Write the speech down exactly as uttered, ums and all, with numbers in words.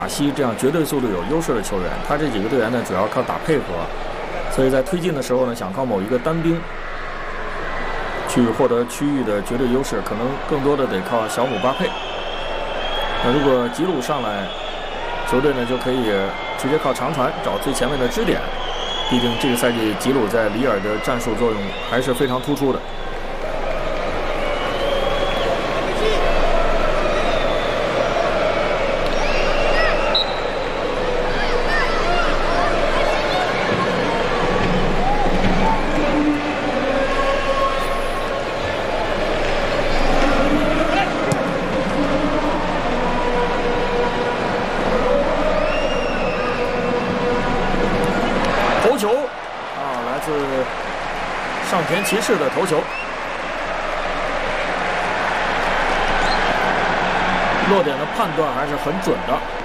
马西这样绝对速度有优势的球员，他这几个队员呢主要靠打配合，所以在推进的时候呢，想靠某一个单兵去获得区域的绝对优势，可能更多的得靠小姆巴佩。那如果吉鲁上来，球队呢就可以直接靠长传找最前面的支点。毕竟这个赛季吉鲁在里尔的战术作用还是非常突出的。头球啊，来自上田骑士的头球，落点的判断还是很准的。